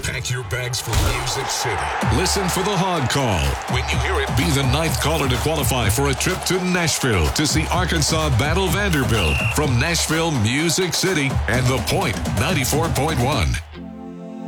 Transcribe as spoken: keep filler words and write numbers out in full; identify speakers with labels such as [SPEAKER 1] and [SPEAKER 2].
[SPEAKER 1] Pack your bags for Music City.
[SPEAKER 2] Listen for the Hog Call. When you hear it, be the ninth caller to qualify for a trip to Nashville to see Arkansas battle Vanderbilt from Nashville, Music City, and The Point ninety-four point one.